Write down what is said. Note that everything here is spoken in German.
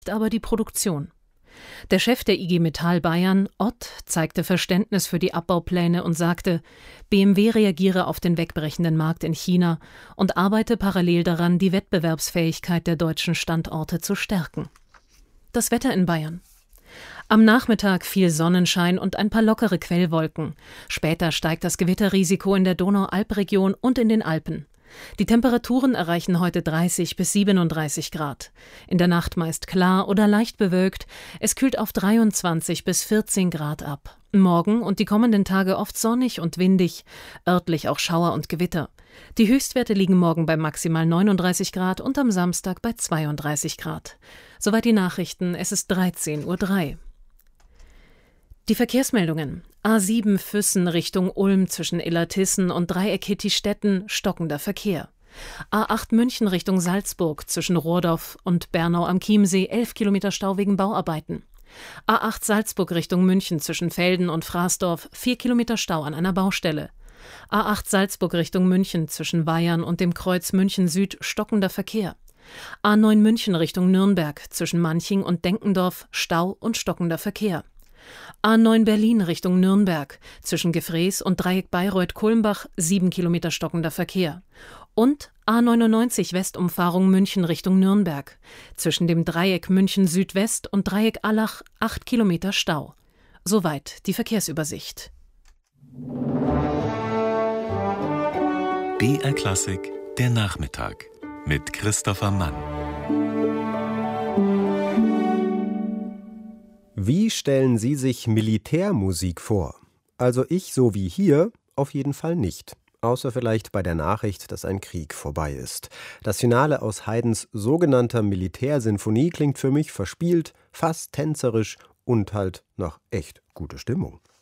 aber die Produktion. Der Chef der IG Metall Bayern, Ott, zeigte Verständnis für die Abbaupläne und sagte, BMW reagiere auf den wegbrechenden Markt in China und arbeite parallel daran, die Wettbewerbsfähigkeit der deutschen Standorte zu stärken. Das Wetter in Bayern. Am Nachmittag viel Sonnenschein und ein paar lockere Quellwolken. Später steigt das Gewitterrisiko in der Donau-Alp-Region und in den Alpen. Die Temperaturen erreichen heute 30 bis 37 Grad. In der Nacht meist klar oder leicht bewölkt. Es kühlt auf 23 bis 14 Grad ab. Morgen und die kommenden Tage oft sonnig und windig, örtlich auch Schauer und Gewitter. Die Höchstwerte liegen morgen bei maximal 39 Grad und am Samstag bei 32 Grad. Soweit die Nachrichten, es ist 13:03 Uhr. Die Verkehrsmeldungen. A7 Füssen Richtung Ulm zwischen Illertissen und Dreieck Hitti-Stetten, stockender Verkehr. A8 München Richtung Salzburg zwischen Rohrdorf und Bernau am Chiemsee, 11 Kilometer Stau wegen Bauarbeiten. A8 Salzburg Richtung München zwischen Velden und Fraßdorf, 4 Kilometer Stau an einer Baustelle. A8 Salzburg Richtung München zwischen Weyern und dem Kreuz München Süd, stockender Verkehr. A9 München Richtung Nürnberg zwischen Manching und Denkendorf, Stau und stockender Verkehr. A9 Berlin Richtung Nürnberg zwischen Gefrees und Dreieck Bayreuth-Kulmbach, 7 Kilometer stockender Verkehr. Und A99 Westumfahrung München Richtung Nürnberg zwischen dem Dreieck München Südwest und Dreieck Allach, 8 Kilometer Stau. Soweit die Verkehrsübersicht. BR Klassik, der Nachmittag mit Christopher Mann. Wie stellen Sie sich Militärmusik vor? Also ich, so wie hier, auf jeden Fall nicht. Außer vielleicht bei der Nachricht, dass ein Krieg vorbei ist. Das Finale aus Haydns sogenannter Militärsinfonie klingt für mich verspielt, fast tänzerisch und halt nach echt gute Stimmung.